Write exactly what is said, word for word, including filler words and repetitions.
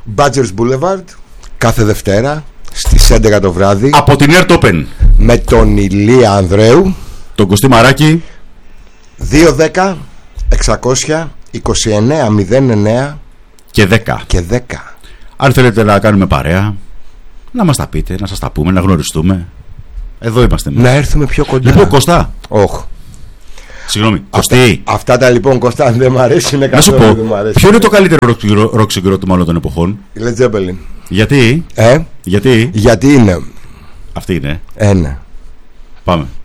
Badgers Boulevard, κάθε Δευτέρα στις έντεκα το βράδυ, από την Air Open, με τον Ηλία Ανδρέου, τον Κωστή Μαράκη. Δύο δέκα εξακόσια είκοσι εννέα μηδέν εννέα Και δέκα. Και δέκα. Αν θέλετε να κάνουμε παρέα, να μας τα πείτε, να σας τα πούμε, να γνωριστούμε. Εδώ είμαστε. Να έρθουμε πιο κοντά. Λοιπόν, Κωστά. Όχι. Συγγνώμη, Κωστή. Αυτά, αυτά τα λοιπόν, Κωστά, δεν μ' αρέσει. Είναι να σου πω, ποιο είναι το καλύτερο καλύτερο ροκ συγκρότημα όλων των εποχών? Η Led Zeppelin. Γιατί? Ε? Γιατί? Γιατί είναι. Αυτή είναι. Ένα. Πάμε.